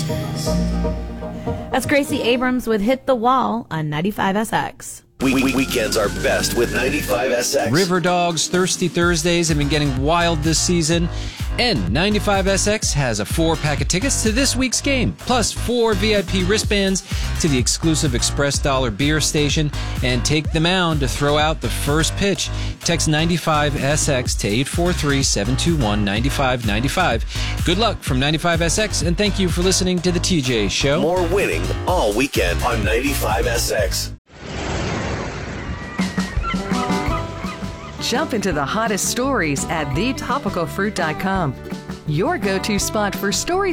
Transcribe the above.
That's Gracie Abrams with Hit the Wall on 95SX. Weekends are best with 95SX. River Dogs Thirsty Thursdays have been getting wild this season, and 95SX has a 4-pack of tickets to this week's game, plus 4 VIP wristbands to the exclusive Express Dollar beer station, and take the mound to throw out the first pitch. Text 95SX to 843-721-9595. Good luck from 95SX, and thank you for listening to The TJ Show. More winning all weekend on 95SX. Jump into the hottest stories at thetopicalfruit.com. Your go-to spot for stories